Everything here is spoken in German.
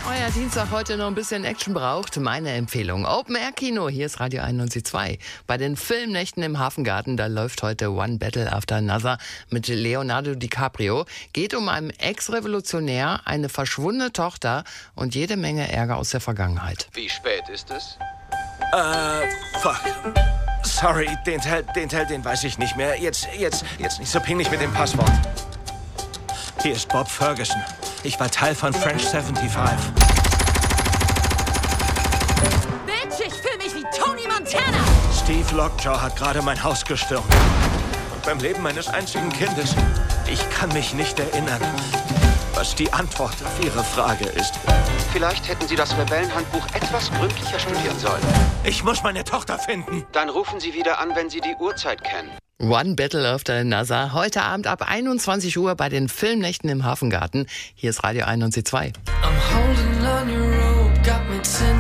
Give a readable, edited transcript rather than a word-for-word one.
euer Dienstag heute noch ein bisschen Action braucht, meine Empfehlung. Open-Air-Kino, hier ist Radio 91.2. Bei den Filmnächten im Hafengarten, da läuft heute One Battle After Another mit Leonardo DiCaprio. Geht um einen Ex-Revolutionär, eine verschwundene Tochter und jede Menge Ärger aus der Vergangenheit. Wie spät ist es? Fuck. Sorry, den Teil, den weiß ich nicht mehr. Jetzt nicht so pingelig mit dem Passwort. Hier ist Bob Ferguson. Ich war Teil von French 75. Bitch, ich fühle mich wie Tony Montana! Steve Lockjaw hat gerade mein Haus gestürmt. Und beim Leben meines einzigen Kindes. Ich kann mich nicht erinnern, was die Antwort auf Ihre Frage ist. Vielleicht hätten Sie das Rebellenhandbuch etwas gründlicher studieren sollen. Ich muss meine Tochter finden. Dann rufen Sie wieder an, wenn Sie die Uhrzeit kennen. One Battle After Another, heute Abend ab 21 Uhr bei den Filmnächten im Hafengarten. Hier ist Radio 91.2. I'm holding on your rope, got me